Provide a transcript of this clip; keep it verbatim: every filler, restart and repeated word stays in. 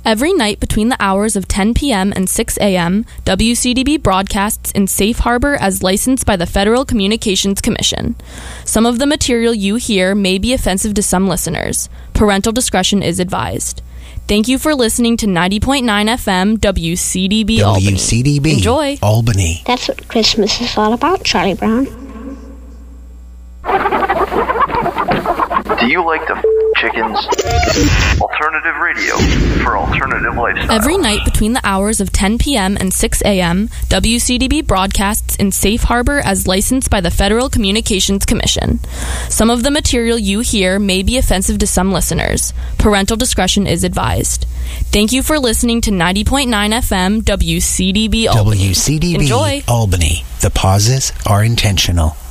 Every night between the hours of ten p.m. and six a.m., W C D B broadcasts in safe harbor as licensed by the Federal Communications Commission. Some of the material you hear may be offensive to some listeners. Parental discretion is advised. Thank you for listening to ninety point nine F M W C D B Albany. W C D B Enjoy. Albany. That's what Christmas is all about, Charlie Brown. Do you like to f*** chickens? Alternative radio for alternative lifestyle. Every night between the hours of ten p.m. and six a.m., W C D B broadcasts in safe harbor as licensed by the Federal Communications Commission. Some of the material you hear may be offensive to some listeners. Parental discretion is advised. Thank you for listening to ninety point nine F M W C D B Albany. W C D B Enjoy. Albany. The pauses are intentional.